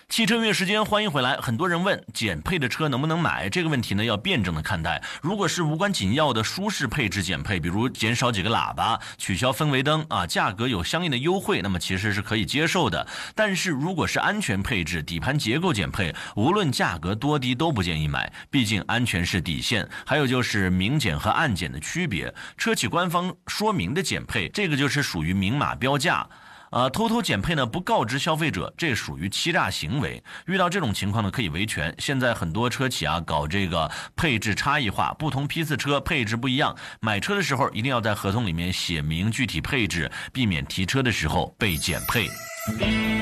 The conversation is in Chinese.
汽车音乐时间，欢迎回来。很多人问减配的车能不能买，这个问题呢要辩证的看待。如果是无关紧要的舒适配置减配，比如减少几个喇叭、取消氛围灯啊，价格有相应的优惠，那么其实是可以接受的。但是如果是安全配置、底盘结构减配，无论价格多低都不建议买，毕竟安全是底线。还有就是明减和暗减的区别，车企官方说明的减配，这个就是属于明码标价。偷偷减配呢，不告知消费者，这属于欺诈行为。遇到这种情况呢，可以维权。现在很多车企搞这个配置差异化，不同批次车配置不一样，买车的时候一定要在合同里面写明具体配置，避免提车的时候被减配。